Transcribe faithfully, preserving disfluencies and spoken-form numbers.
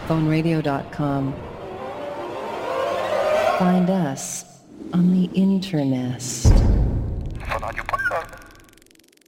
phone radio dot com. Find us on the internet.